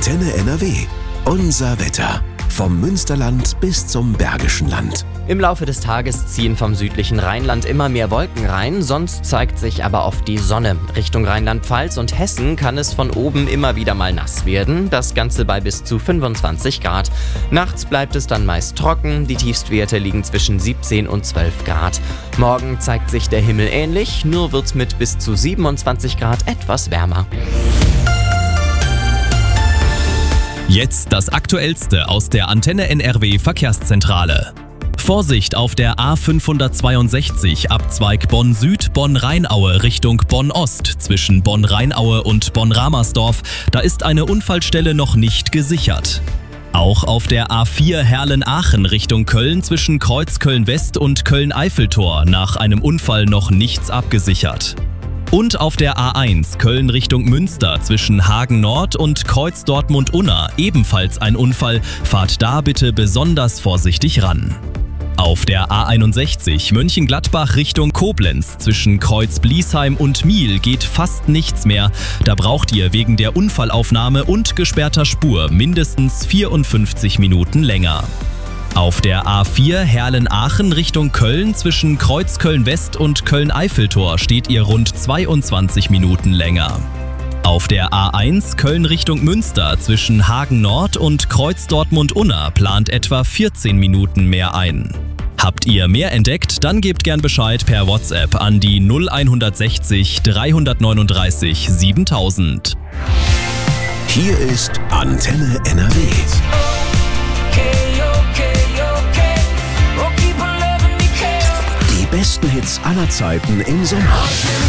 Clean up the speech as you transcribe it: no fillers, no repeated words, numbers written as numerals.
Antenne NRW. Unser Wetter. Vom Münsterland bis zum Bergischen Land. Im Laufe des Tages ziehen vom südlichen Rheinland immer mehr Wolken rein, sonst zeigt sich aber oft die Sonne. Richtung Rheinland-Pfalz und Hessen kann es von oben immer wieder mal nass werden, das Ganze bei bis zu 25 Grad. Nachts bleibt es dann meist trocken, die Tiefstwerte liegen zwischen 17 und 12 Grad. Morgen zeigt sich der Himmel ähnlich, nur wird's mit bis zu 27 Grad etwas wärmer. Jetzt das Aktuellste aus der Antenne NRW Verkehrszentrale. Vorsicht auf der A562 Abzweig Bonn-Süd, Bonn-Rheinaue Richtung Bonn-Ost zwischen Bonn-Rheinaue und Bonn-Ramersdorf. Da ist eine Unfallstelle noch nicht gesichert. Auch auf der A4 Herlen-Aachen Richtung Köln zwischen Kreuz Köln-West und Köln-Eiffeltor nach einem Unfall noch nichts abgesichert. Und auf der A1 Köln Richtung Münster zwischen Hagen Nord und Kreuz Dortmund-Unna ebenfalls ein Unfall. Fahrt da bitte besonders vorsichtig ran. Auf der A61 Mönchengladbach Richtung Koblenz zwischen Kreuz Bliesheim und Miel geht fast nichts mehr. Da braucht ihr wegen der Unfallaufnahme und gesperrter Spur mindestens 54 Minuten länger. Auf der A4 Herlen-Aachen Richtung Köln zwischen Kreuz Köln-West und Köln-Eiffeltor steht ihr rund 22 Minuten länger. Auf der A1 Köln Richtung Münster zwischen Hagen Nord und Kreuz Dortmund-Unna plant etwa 14 Minuten mehr ein. Habt ihr mehr entdeckt? Dann gebt gern Bescheid per WhatsApp an die 0160 339 7000. Hier ist Antenne NRW. Die besten Hits aller Zeiten im Sommer.